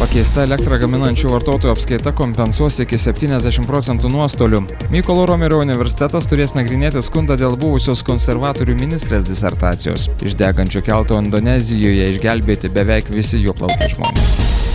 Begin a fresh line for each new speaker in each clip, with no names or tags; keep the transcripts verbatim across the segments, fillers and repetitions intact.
pakeista elektrą gaminančių vartotojų apskaita kompensuos iki septyniasdešimt procentų nuostolių. Mykolo Romerio universitetas turės nagrinėti skundą dėl buvusios konservatorių ministrės disertacijos. Iš degančio kelto Indonezijoje išgelbėti beveik visi juo plaukę žmonės.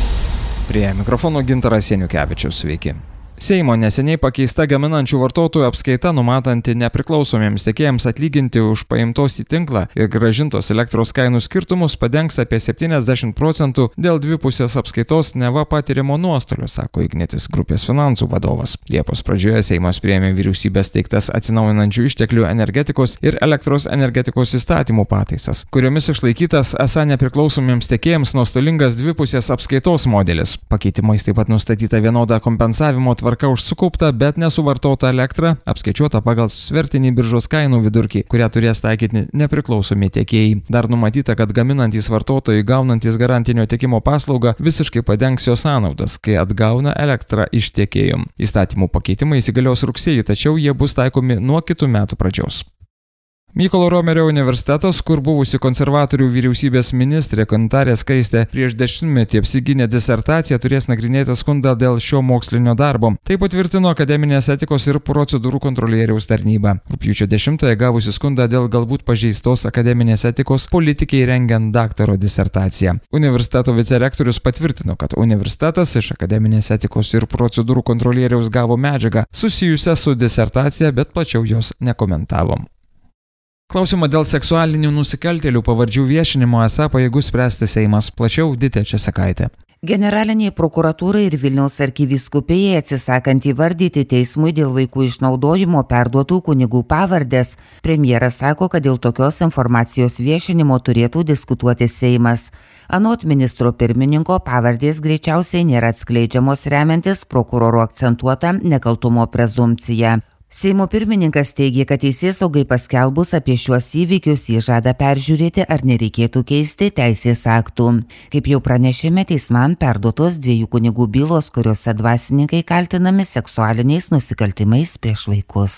Prie mikrofono Gintaras Janiukevičius, sveiki. Seimo neseniai pakeista gaminančių vartotojų apskaita, numatanti nepriklausomiems tiekėjams atlyginti už paimtos į tinklą ir grąžintos elektros kainų skirtumus, padengs apie septyniasdešimt procentų dėl dvipusės apskaitos neva patiriamo nuostolio, sako Ignitis grupės finansų vadovas. Liepos pradžioje Seimas priėmė vyriausybės teiktas atsinaujinančių išteklių energetikos ir elektros energetikos įstatymų pataisas, kuriomis išlaikytas esą nepriklausomiems tiekėjams nuostolingas dvipusės apskaitos modelis. Pakeitimais taip pat nustatyta vienoda kompensavimo tvarka už sukauptą, bet nesuvartotą elektrą, apskaičiuota pagal svertinį biržos kainų vidurkį, kurią turės taikyti nepriklausomi tiekėjai. Dar numatyta, kad gaminantys vartotojai gaunantys garantinio tiekimo paslaugą visiškai padengs jos sąnaudas, kai atgauna elektrą iš tiekėjų. Įstatymų pakeitimai įsigalios rugsėjį, tačiau jie bus taikomi nuo kitų metų pradžios. Mykolo Romerio universitetas, kur buvusi konservatorių vyriausybės ministrė Gintarė Skaistė prieš dešimtmetį apsigynė disertaciją, turės nagrinėti skundą dėl šio mokslinio darbo. Tai patvirtino akademinės etikos ir procedūrų kontrolieriaus tarnyba. Rugpjūčio dešimtąją gavusi skundą dėl galbūt pažeistos akademinės etikos politikei rengiant daktaro disertaciją. Universiteto vicerektorius patvirtino, kad universitetas iš akademinės etikos ir procedūrų kontrolieriaus gavo medžiagą susijusią su disertacija, bet plačiau jos nekomentavo. Klausimą dėl seksualinių nusikaltėlių pavardžių viešinimo esą pajėgus spręsti Seimas. Plačiau Ditė Česakaitė.
Generaliniai prokuratūrai ir Vilniaus arkivyskupijai atsisakant įvardyti teismui dėl vaikų išnaudojimo perduotų kunigų pavardės, premjeras sako, kad dėl tokios informacijos viešinimo turėtų diskutuoti Seimas. Anot ministro pirmininko, pavardės greičiausiai nėra atskleidžiamos remiantis prokuroro akcentuota nekaltumo prezumpcija. Seimo pirmininkas teigė, kad teisėsaugai paskelbus apie šiuos įvykius jį žada peržiūrėti, ar nereikėtų keisti teisės aktų. Kaip jau pranešėme, teisman perduotos dviejų kunigų bylos, kuriuose dvasininkai kaltinami seksualiniais nusikaltimais prieš vaikus.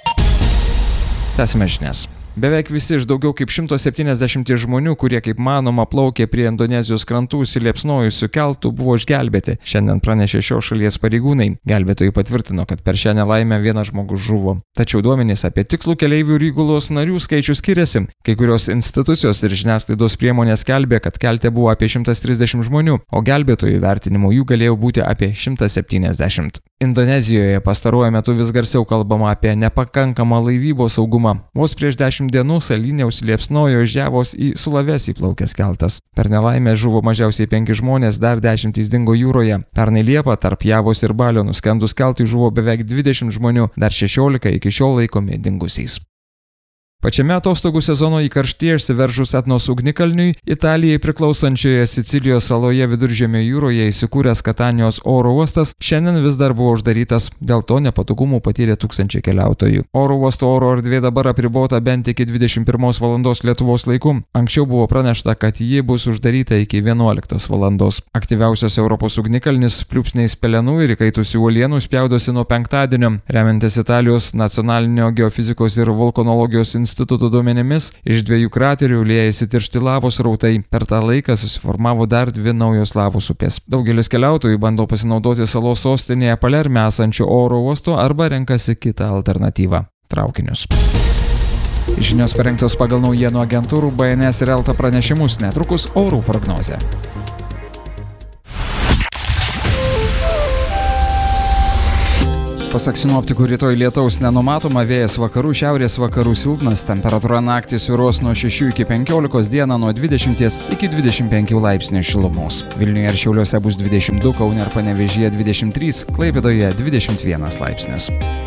Tęsime žinias. Beveik visi iš daugiau kaip šimto septyniasdešimties žmonių, kurie kaip manoma plaukė prie Indonezijos krantų užsiliepsnojusių keltų, buvo išgelbėti. Šiandien pranešė šios šalies pareigūnai. Gelbėtojai patvirtino, kad per šią nelaimę vienas žmogus žuvo. Tačiau duomenys apie tikslų keleivių ir įgulos narių skaičių skiriasi. Kai kurios institucijos ir žiniasklaidos priemonės skelbė, kad kelte buvo apie šimtas trisdešimt žmonių, o gelbėtojų vertinimu jų galėjo būti apie šimtas septyniasdešimt. Indonezijoje pastaruoju metu vis garsiau kalbama apie nepakankamą laivybos saugumą. Vos prieš dešimt dienų salyne užsiliepsnojo iš Javos į Sulavesį plaukęs keltas. Per nelaimę žuvo mažiausiai penki žmonės, dar dešimtys dingo jūroje. Pernai Liepą tarp Javos ir Balio nuskendus keltui žuvo beveik dvidešimt žmonių, dar šešiolika iki šiol laikomi dingusiais. Pačiame atostogų sezono įkarštyje išsiveržus Etnos ugnikalniui, Italijai priklausančioje Sicilijos saloje Viduržemio jūroje įsikūręs Katanijos oro uostas šiandien vis dar buvo uždarytas, dėl to nepatogumų patyrė tūkstančiai keliautojų. Oro uosto oro erdvė dabar apribota bent iki dvidešimt pirmos valandos Lietuvos laiku. Anksčiau buvo pranešta, kad ji bus uždaryta iki vienuoliktos valandos. Aktyviausias Europos ugnikalnis pliūpsniais pelenų ir įkaitusių uolienų spjaudosi nuo penktadienio. Remiantis Italijos nacionalinio geofizikos ir vulkanologijos instituto instituto duomenimis, iš dviejų kraterių liejasi tiršti lavos srautai. Per tą laiką susiformavo dar dvi naujos lavos upės. Daugelis keliautojų bando pasinaudoti salos sostinėje Palerme esančio oro uosto arba renkasi kitą alternatyvą – traukinius. Žinios parengtos pagal naujienų agentūrų B N S ir Elta pranešimus, netrukus orų prognozė. Pasak sinoptikų, rytoj lietaus nenumatoma, vėjas vakarų šiaurės vakarų silpnas, temperatūra naktį svyruos nuo šešių iki penkiolikos, dieną nuo dvidešimties iki dvidešimt penkių laipsnių šilumos. Vilniuje ir Šiauliuose bus dvidešimt du, Kaune ir Panevėžyje dvidešimt trys, Klaipėdoje dvidešimt vienas laipsnis.